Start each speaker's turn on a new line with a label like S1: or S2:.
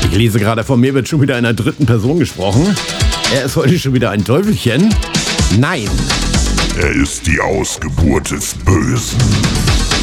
S1: Ich lese gerade, von mir wird schon wieder in einer dritten Person gesprochen. Er ist heute schon wieder ein Teufelchen. Nein.
S2: Er ist die Ausgeburt des Bösen.